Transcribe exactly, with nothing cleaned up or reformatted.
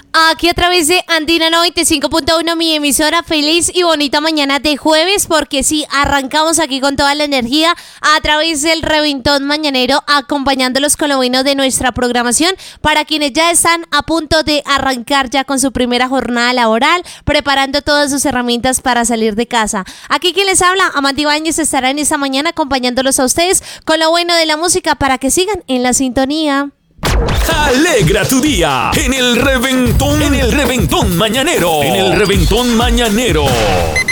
Aquí a través de Andina noventa y cinco punto uno, mi emisora, feliz y bonita mañana de jueves, porque sí, arrancamos aquí con toda la energía a través del Reventón Mañanero, acompañándolos con lo bueno de nuestra programación para quienes ya están a punto de arrancar ya con su primera jornada laboral, preparando todas sus herramientas para salir de casa. Aquí quien les habla, Amanda Ibáñez, estará en esta mañana acompañándolos a ustedes con lo bueno de la música para que sigan en la sintonía. Alegra tu día en el Reventón, en el Reventón Mañanero, en el Reventón Mañanero.